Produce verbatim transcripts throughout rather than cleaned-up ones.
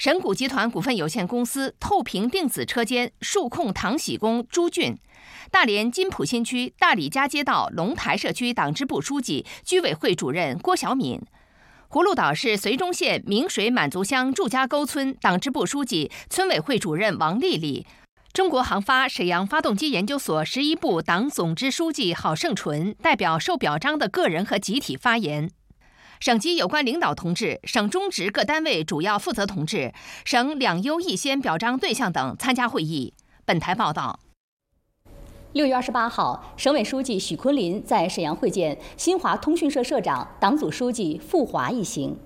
神谷集团股份有限公司透平电子车间数控糖洗工朱俊，大连金浦新区大理家街道龙台社区党支部书记、居委会主任郭小敏，葫芦岛市绥中县明水满族乡祝家沟村党支部书记、村委会主任王丽丽，中国航发沈阳发动机研究所十一部党总支书记郝胜纯代表受表彰的个人和集体发言。省级有关领导同志、省中直各单位主要负责同志、省两优一先表彰对象等参加会议。本台报道。 六月二十八号，省委书记许昆林在沈阳会见新华通讯社社长、党组书记傅华一行。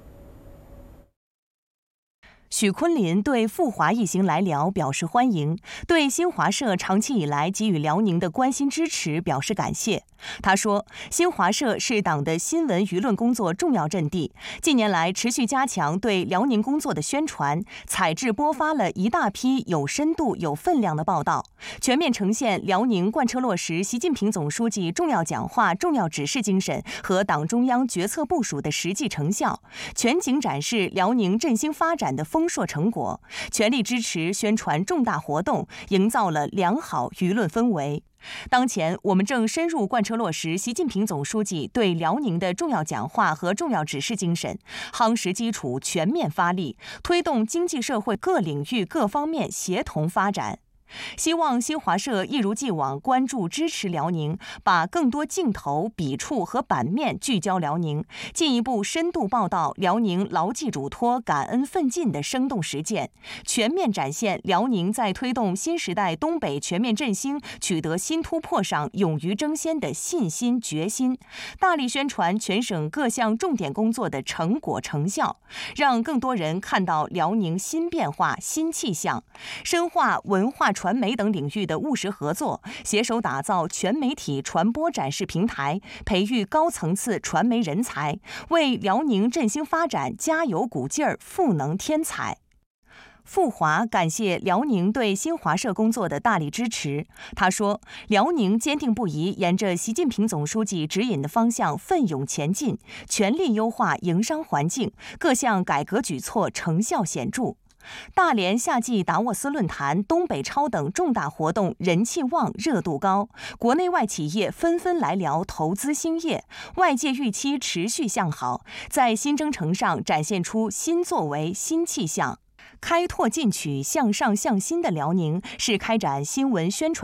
许昆林对傅华一行来辽表示欢迎，对新华社长期以来给予辽宁的关心支持表示感谢。他说，新华社是党的新闻舆论工作重要阵地，近年来持续加强对辽宁工作的宣传，采制播发了一大批有深度、有分量的报道，全面呈现辽宁贯彻落实习近平总书记重要讲话、重要指示精神和党中央决策部署的实际成效，全景展示辽宁振兴发展的丰硕成果，全力支持宣传重大活动，营造了良好舆论氛围。当前，我们正深入贯彻落实习近平总书记对辽宁的重要讲话和重要指示精神，夯实基础，全面发力，推动经济社会各领域各方面协同发展。希望新华社一如既往关注支持辽宁，把更多镜头、笔触和版面聚焦辽宁，进一步深度报道辽宁牢记嘱托、感恩奋进的生动实践，全面展现辽宁在推动新时代东北全面振兴取得新突破上勇于争先的信心、决心，大力宣传全省各项重点工作的成果成效，让更多人看到辽宁新变化、新气象，深化文化传媒等领域的务实合作，携手打造全媒体传播展示平台，培育高层次传媒人才，为辽宁振兴发展加油鼓劲儿、赋能添彩。傅华感谢辽宁对新华社工作的大力支持。他说，辽宁坚定不移沿着习近平总书记指引的方向奋勇前进，全力优化营商环境，各项改革举措成效显著。大连夏季达沃斯论坛、东北超等重大活动人气旺、热度高，国内外企业纷纷来辽投资兴业，外界预期持续向好，在新征程上展现出新作为、新气象。开拓进取、向上向新的辽宁，是开展新闻宣传